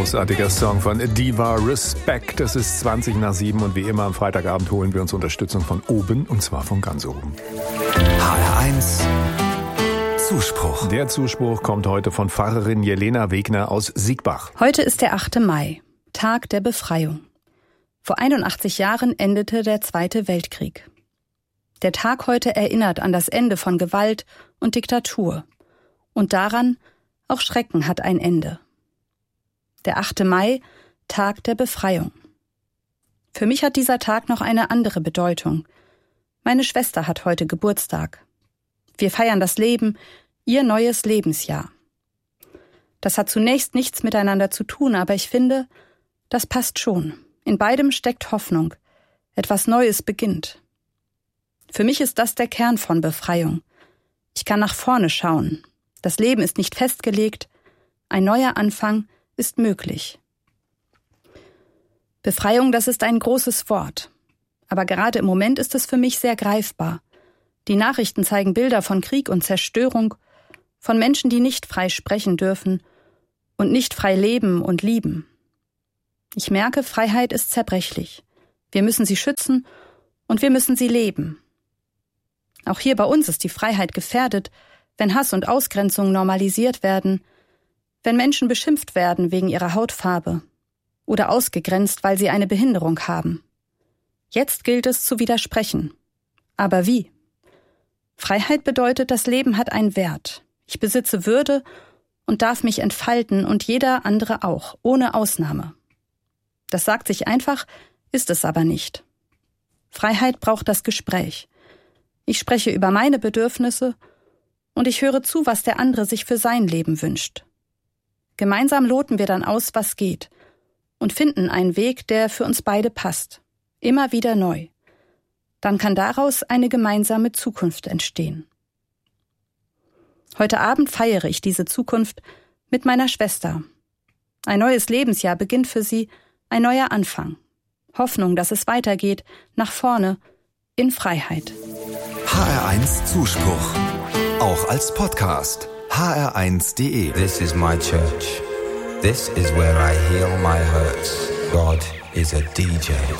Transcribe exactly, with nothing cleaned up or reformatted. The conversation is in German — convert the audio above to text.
großartiger Song von Diva, Respect. Es ist zwanzig nach sieben und wie immer am Freitagabend holen wir uns Unterstützung von oben, und zwar von ganz oben. H R eins Zuspruch. Der Zuspruch kommt heute von Pfarrerin Jelena Wegner aus Siegbach. Heute ist der achte Mai, Tag der Befreiung. Vor einundachtzig Jahren endete der Zweite Weltkrieg. Der Tag heute erinnert an das Ende von Gewalt und Diktatur. Und daran, auch Schrecken hat ein Ende. Der achte Mai, Tag der Befreiung. Für mich hat dieser Tag noch eine andere Bedeutung. Meine Schwester hat heute Geburtstag. Wir feiern das Leben, ihr neues Lebensjahr. Das hat zunächst nichts miteinander zu tun, aber ich finde, das passt schon. In beidem steckt Hoffnung. Etwas Neues beginnt. Für mich ist das der Kern von Befreiung. Ich kann nach vorne schauen. Das Leben ist nicht festgelegt. Ein neuer Anfang ist möglich. Befreiung, das ist ein großes Wort. Aber gerade im Moment ist es für mich sehr greifbar. Die Nachrichten zeigen Bilder von Krieg und Zerstörung, von Menschen, die nicht frei sprechen dürfen und nicht frei leben und lieben. Ich merke, Freiheit ist zerbrechlich. Wir müssen sie schützen und wir müssen sie leben. Auch hier bei uns ist die Freiheit gefährdet, wenn Hass und Ausgrenzung normalisiert werden, wenn Menschen beschimpft werden wegen ihrer Hautfarbe oder ausgegrenzt, weil sie eine Behinderung haben. Jetzt gilt es zu widersprechen. Aber wie? Freiheit bedeutet, das Leben hat einen Wert. Ich besitze Würde und darf mich entfalten und jeder andere auch, ohne Ausnahme. Das sagt sich einfach, ist es aber nicht. Freiheit braucht das Gespräch. Ich spreche über meine Bedürfnisse und ich höre zu, was der andere sich für sein Leben wünscht. Gemeinsam loten wir dann aus, was geht, und finden einen Weg, der für uns beide passt. Immer wieder neu. Dann kann daraus eine gemeinsame Zukunft entstehen. Heute Abend feiere ich diese Zukunft mit meiner Schwester. Ein neues Lebensjahr beginnt für sie, ein neuer Anfang. Hoffnung, dass es weitergeht, nach vorne, in Freiheit. H R eins Zuspruch. Auch als Podcast. H R eins punkt de. This is my church. This is where I heal my hurts. God is a D J.